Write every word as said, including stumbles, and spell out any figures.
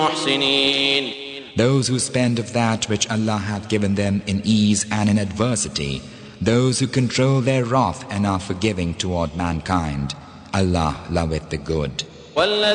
المحسنين. Those who spend of that which Allah hath given them in ease and in adversity, those who control their wrath and are forgiving toward mankind, Allah loveth the good.